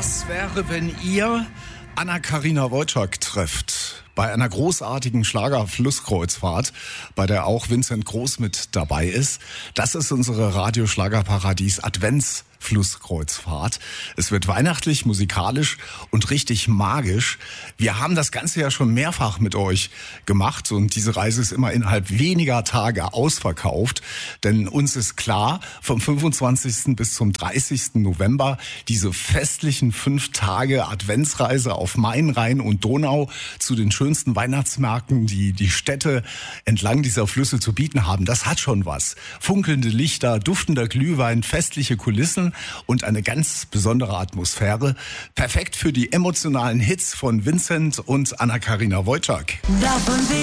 Was wäre, wenn ihr Anna-Karina Wojcik trefft bei einer großartigen Schlager-Flusskreuzfahrt, bei der auch Vincent Groß mit dabei ist? Das ist unsere Radio-Schlagerparadies Advents-Flusskreuzfahrt. Es wird weihnachtlich, musikalisch und richtig magisch. Wir haben das Ganze ja schon mehrfach mit euch gemacht und diese Reise ist immer innerhalb weniger Tage ausverkauft. Denn uns ist klar, vom 25. bis zum 30. November diese festlichen 5 Tage Adventsreise auf Main, Rhein und Donau zu den schönsten Weihnachtsmärkten, die die Städte entlang dieser Flüsse zu bieten haben. Das hat schon was. Funkelnde Lichter, duftender Glühwein, festliche Kulissen und eine ganz besondere Atmosphäre. Perfekt für die emotionalen Hits von Vincent und Anna-Karina Wojcik. Davon